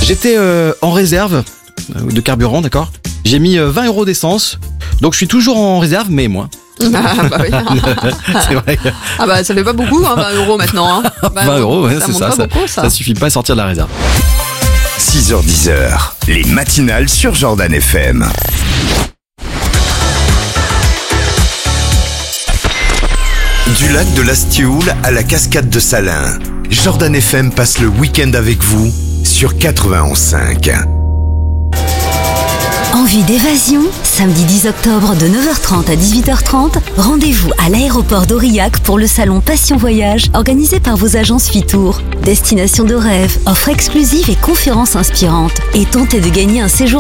J'étais en réserve de carburant, d'accord. J'ai mis 20 € d'essence, donc je suis toujours en réserve, mais moins. Ah bah oui. C'est vrai. Ah bah ça fait pas beaucoup, 20 € maintenant. 20 €, ouais, ça c'est monte ça. pas beaucoup, Ça suffit pas à sortir de la réserve. 6h-10h, les matinales sur Jordan FM. Du lac de l'Astioul à la cascade de Salins, Jordan FM passe le week-end avec vous sur 91.5. Envie d'évasion? Samedi 10 octobre de 9h30 à 18h30, rendez-vous à l'aéroport d'Aurillac pour le salon Passion Voyage organisé par vos agences Fitour. Destination de rêve, offres exclusives et conférences inspirantes. Et tentez de gagner un séjour